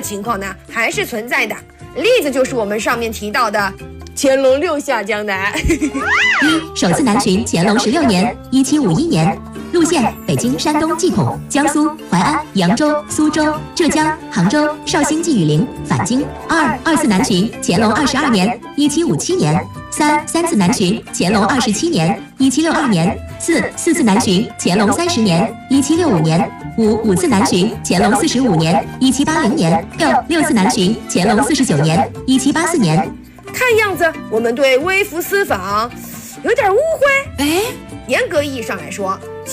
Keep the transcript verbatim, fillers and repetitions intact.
情况呢还是存在的。例子就是我们上面提到的乾隆六下江南。 一、首次南巡乾隆十六年（一七五一年），路线：北京、山东祭孔、江苏淮安、扬州、苏州、浙江、杭州、绍兴祭雨陵，返京。二、二次南巡乾隆二十二年（一七五七年）。三、三次南巡乾隆二十七年（一七六二年）。四、四次南巡乾隆三十年（一七六五年）。五、五次南巡乾隆四十五年（一七八零年）。六、六次南巡乾隆四十九年（一七八四年）。 看样子我们对微服私访有点误会。 哎， 严格意义上来说，